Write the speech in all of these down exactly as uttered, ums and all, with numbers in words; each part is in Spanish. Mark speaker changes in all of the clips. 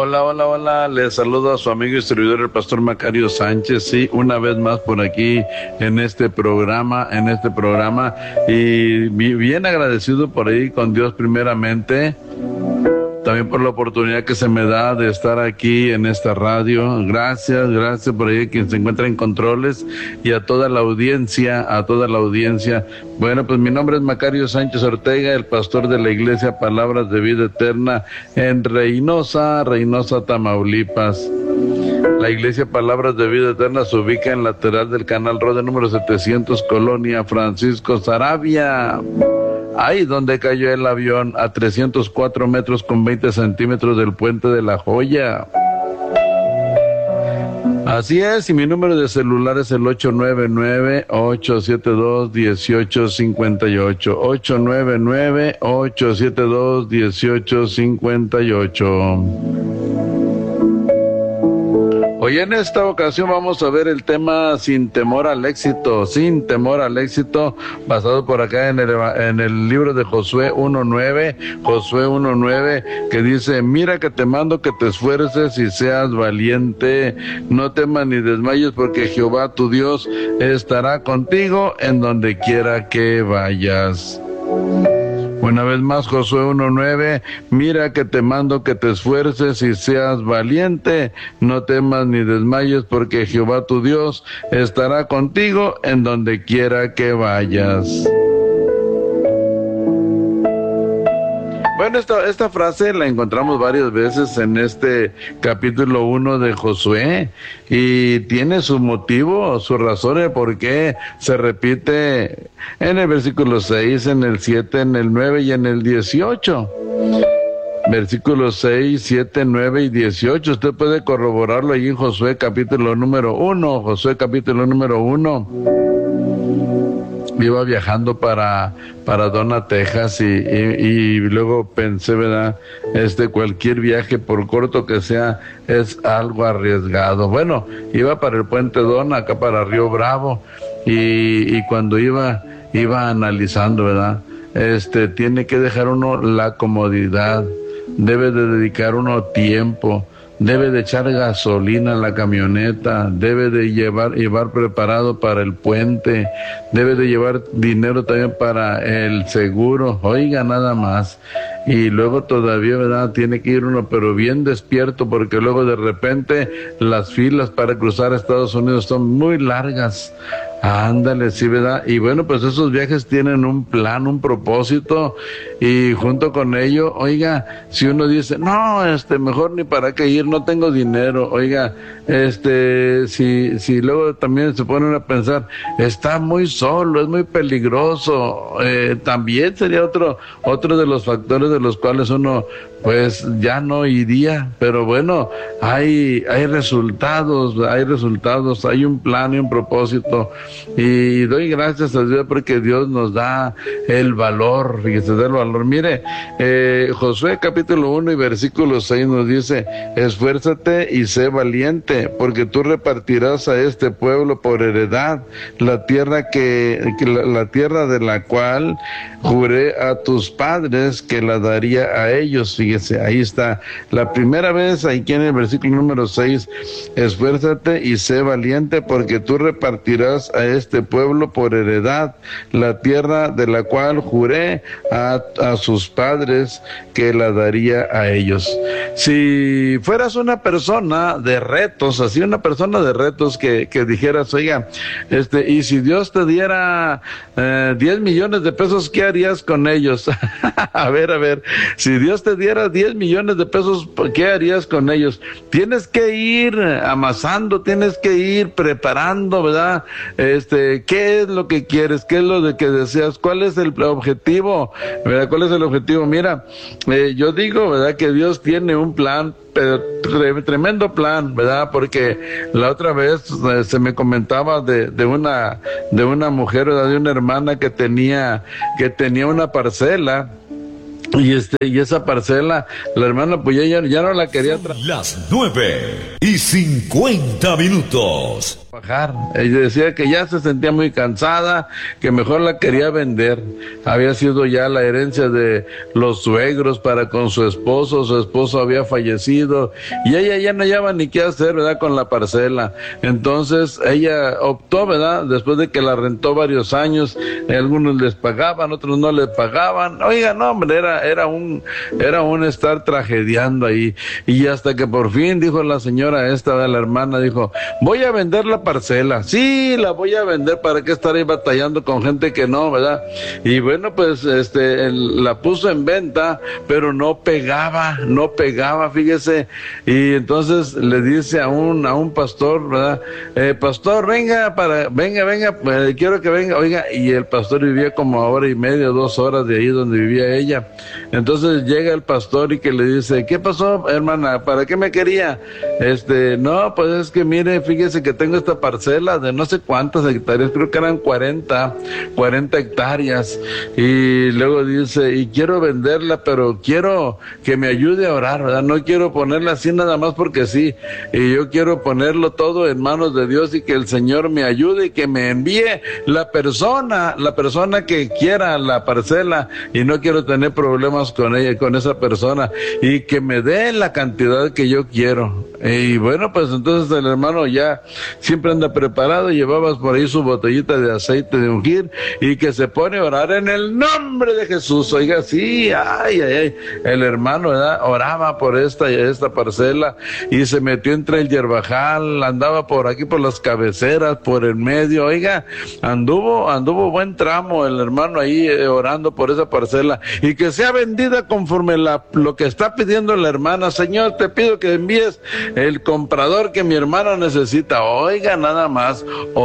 Speaker 1: Hola, hola, hola, les saludo a su amigo y servidor el pastor Macario Sánchez, sí, una vez más por aquí en este programa, en este programa, y bien agradecido por ahí con Dios primeramente, también por la oportunidad que se me da de estar aquí en esta radio. Gracias, gracias por ahí quien se encuentra en controles y a toda la audiencia, a toda la audiencia. Bueno, pues mi nombre es Macario Sánchez Ortega, el pastor de la Iglesia Palabras de Vida Eterna en Reynosa, Reynosa, Tamaulipas. La Iglesia Palabras de Vida Eterna se ubica en lateral del Canal Roda número setecientos, Colonia Francisco Saravia. Ahí donde cayó el avión, a trescientos cuatro metros con veinte centímetros del Puente de la Joya. Así es, y mi número de celular es el ocho nueve nueve, ocho siete dos, uno ocho cinco ocho, ocho nueve nueve, ocho siete dos, uno ocho cinco ocho. Hoy en esta ocasión vamos a ver el tema Sin temor al éxito, sin temor al éxito, basado por acá en el, en el libro de Josué uno nueve, Josué uno nueve, que dice: mira que te mando que te esfuerces y seas valiente, no temas ni desmayes, porque Jehová tu Dios estará contigo en donde quiera que vayas. Una vez más, Josué uno nueve, mira que te mando que te esfuerces y seas valiente, no temas ni desmayes, porque Jehová tu Dios estará contigo en donde quiera que vayas. Bueno, esta, esta frase la encontramos varias veces en este capítulo uno de Josué y tiene su motivo, su razón de por qué se repite en el versículo seis, en el siete, en el nueve y en el dieciocho. Versículos seis, siete, nueve y dieciocho. Usted puede corroborarlo ahí en Josué capítulo número uno, Josué capítulo número uno. Iba viajando para, para Donna, Texas, y, y, y luego pensé, ¿verdad? Este, cualquier viaje, por corto que sea, es algo arriesgado. Bueno, iba para el puente Donna, acá para Río Bravo, y, y cuando iba, iba analizando, ¿verdad? Este, tiene que dejar uno la comodidad, debe de dedicar uno tiempo, debe de echar gasolina a la camioneta, debe de llevar, llevar preparado para el puente, debe de llevar dinero también para el seguro, oiga, nada más. Y luego todavía, ¿verdad? Tiene que ir uno, pero bien despierto, porque luego de repente las filas para cruzar a Estados Unidos son muy largas. Ándale, sí, ¿verdad? Y bueno, pues esos viajes tienen un plan, un propósito, y junto con ello, oiga, si uno dice, no, este, mejor ni para qué ir, no tengo dinero, oiga, este, si, si luego también se ponen a pensar, está muy solo, es muy peligroso, eh, también sería otro, otro de los factores de los cuales uno, pues, ya no iría, pero bueno, hay, hay resultados, hay resultados, hay un plan y un propósito. Y doy gracias a Dios porque Dios nos da el valor, fíjese, da el valor. Mire, eh, Josué capítulo uno y versículo seis nos dice: esfuérzate y sé valiente, porque tú repartirás a este pueblo por heredad la tierra que, que la, la tierra de la cual juré a tus padres que la daría a ellos. Fíjese, ahí está la primera vez, aquí en el versículo número seis: esfuérzate y sé valiente, porque tú repartirás a este pueblo por heredad la tierra de la cual juré a, a sus padres que la daría a ellos. Si fueras una persona de retos, así una persona de retos que, que dijeras, oiga, este, y si Dios te diera eh, diez millones de pesos, ¿qué harías con ellos? a ver, a ver, si Dios te diera diez millones de pesos, ¿qué harías con ellos? Tienes que ir amasando, tienes que ir preparando, ¿verdad? Este, ¿qué es lo que quieres? ¿Qué es lo de que deseas? ¿Cuál es el objetivo? ¿Verdad? ¿Cuál es el objetivo? Mira, eh, yo digo, ¿verdad? Que Dios tiene un plan, pero tre- tremendo plan, ¿verdad? Porque la otra vez eh, se me comentaba de, de una, de una mujer, ¿verdad? De una hermana que tenía, que tenía una parcela. Y este, y esa parcela, la hermana pues ya, ya no la quería
Speaker 2: trabajar. Las nueve y cincuenta minutos.
Speaker 1: Y decía que ya se sentía muy cansada, que mejor la quería vender. Había sido ya la herencia de los suegros para con su esposo, su esposo había fallecido y ella ya no hallaba ni qué hacer, ¿verdad?, con la parcela. Entonces ella optó, ¿verdad?, después de que la rentó varios años, algunos les pagaban, otros no les pagaban. Oiga, no, hombre, era, era un, era un estar tragediando ahí. Y hasta que por fin dijo la señora esta, de la hermana, dijo, voy a vender la parcela, sí, la voy a vender, para qué estar ahí batallando con gente que no, ¿verdad? Y bueno, pues este el, la puso en venta, pero no pegaba, no pegaba, fíjese. Y entonces le dice a un a un pastor, ¿verdad? Eh, pastor, venga, para, venga, venga, eh, quiero que venga, oiga, y el pastor vivía como a hora y media, dos horas de ahí donde vivía ella. Entonces llega el pastor y que le dice, ¿qué pasó, hermana? ¿Para qué me quería? Este, no, pues es que mire, fíjese que tengo esta parcela de no sé cuántas hectáreas, creo que eran cuarenta hectáreas, y luego dice, y quiero venderla, pero quiero que me ayude a orar, ¿verdad? No quiero ponerla así nada más porque sí, y yo quiero ponerlo todo en manos de Dios y que el Señor me ayude y que me envíe la persona, la persona que quiera la parcela, y no quiero tener problemas con ella, con esa persona, y que me dé la cantidad que yo quiero. Y bueno, pues entonces el hermano ya siempre anda preparado, llevabas por ahí su botellita de aceite de ungir y que se pone a orar en el nombre de Jesús. Oiga, sí, ay, ay, ay, el hermano, ¿verdad?, oraba por esta esta parcela y se metió entre el yerbajal, andaba por aquí por las cabeceras, por el medio, oiga, anduvo, anduvo buen tramo el hermano ahí eh, orando por esa parcela, y que sea vendida conforme la, lo que está pidiendo la hermana. Señor, te pido que envíes el comprador que mi hermana necesita. Oiga, nada más,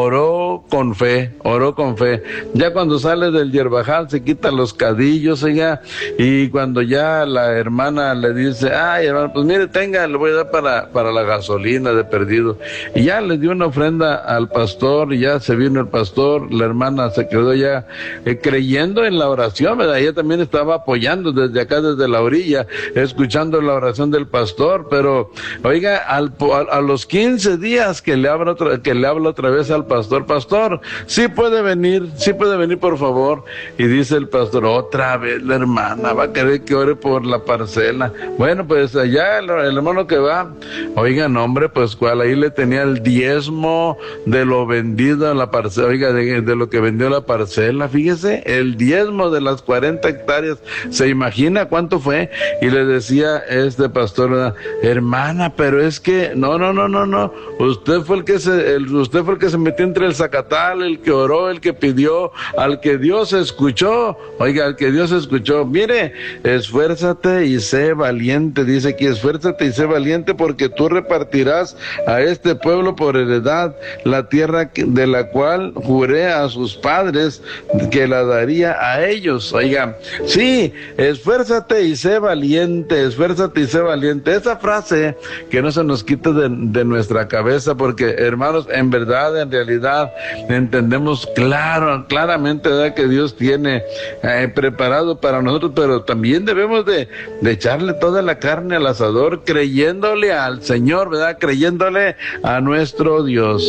Speaker 1: oró con fe, oró con fe. Ya cuando sale del yerbajal se quita los cadillos, oiga, y cuando ya la hermana le dice, ay, hermano, pues mire, tenga, le voy a dar para, para la gasolina de perdido. Y ya le dio una ofrenda al pastor, y ya se vino el pastor, la hermana se quedó ya eh, creyendo en la oración, ¿verdad? Ella también estaba apoyando desde acá, desde la orilla, escuchando la oración del pastor, pero, oiga, al, a, a los quince días que le habla otra, que le habla otra vez al pastor, pastor, sí puede venir, sí puede venir, por favor. Y dice el pastor, otra vez la hermana va a querer que ore por la parcela. Bueno, pues allá el, el hermano que va, oigan, hombre, pues cuál, ahí le tenía el diezmo de lo vendido en la parcela, oiga, de, de lo que vendió la parcela, fíjese, el diezmo de las cuarenta hectáreas, ¿se imagina cuánto fue? Y le decía este pastor, hermana, pero es que, no, no, no, no, no, usted fue el que se, el, usted fue el que se metió entre el zacatal, el que oró, el que pidió, al que Dios escuchó, oiga, al que Dios escuchó. Mire, esfuérzate y sé valiente, dice aquí, esfuérzate y sé valiente, porque tú repartirás a este pueblo por heredad la tierra de la cual juré a sus padres que la daría a ellos. Oiga, sí, esfuérzate y sé valiente, esfuérzate y sé valiente. Esa frase que no se nos quite de, de nuestra cabeza, porque hermanos, en verdad, en realidad, entendemos claro, claramente, ¿verdad?, que Dios tiene eh, preparado para nosotros, pero también debemos de, de echarle toda la carne al asador, creyéndole al Señor, ¿verdad?, creyéndole a nuestro Dios.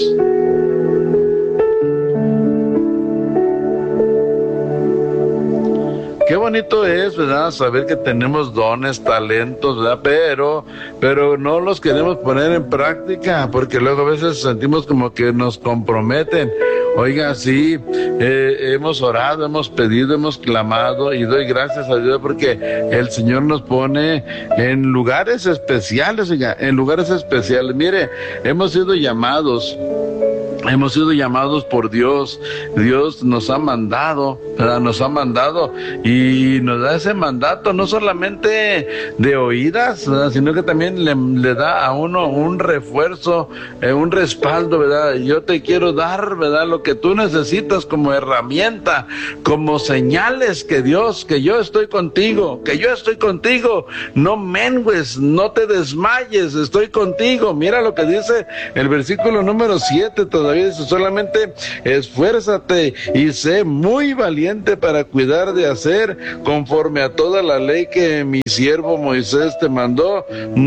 Speaker 1: Qué bonito es, ¿verdad?, saber que tenemos dones, talentos, ¿verdad?, pero, pero no los queremos poner en práctica, porque luego a veces sentimos como que nos comprometen. Oiga, sí, eh, hemos orado, hemos pedido, hemos clamado, y doy gracias a Dios porque el Señor nos pone en lugares especiales, oiga, en lugares especiales. Mire, hemos sido llamados. Hemos sido llamados por Dios. Dios nos ha mandado, ¿verdad? Nos ha mandado y nos da ese mandato, no solamente de oídas, ¿verdad?, sino que también le, le da a uno un refuerzo, eh, un respaldo, ¿verdad? Yo te quiero dar, ¿verdad?, lo que tú necesitas como herramienta, como señales que Dios, que yo estoy contigo, que yo estoy contigo. No mengues, no te desmayes, estoy contigo. Mira lo que dice el versículo número siete todavía. David dice, solamente esfuérzate y sé muy valiente para cuidar de hacer conforme a toda la ley que mi siervo Moisés te mandó.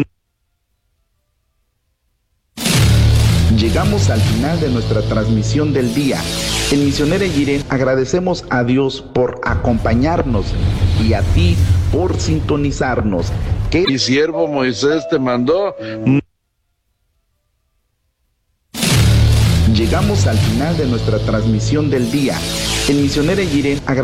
Speaker 3: Llegamos al final de nuestra transmisión del día. En Misionera Jiré agradecemos a Dios por acompañarnos y a ti por sintonizarnos. Que
Speaker 1: mi siervo Moisés te mandó.
Speaker 3: Llegamos al final de nuestra transmisión del día. En Misionera Jiré agradecemos